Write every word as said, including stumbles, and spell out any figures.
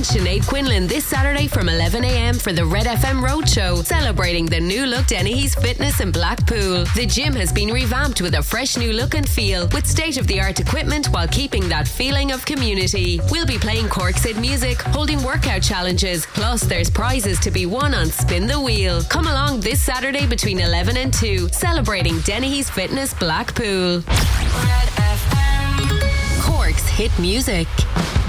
Join Sinead Quinlan this Saturday from eleven a.m. for the Red F M Roadshow, celebrating the new look Dennehy's Fitness in Blackpool. The gym has been revamped with a fresh new look and feel, with state-of-the-art equipment while keeping that feeling of community. We'll be playing Corksid music, holding workout challenges, plus there's prizes to be won on Spin the Wheel. Come along this Saturday between eleven and two, celebrating Dennehy's Fitness Blackpool. Red F M. Cork's hit music.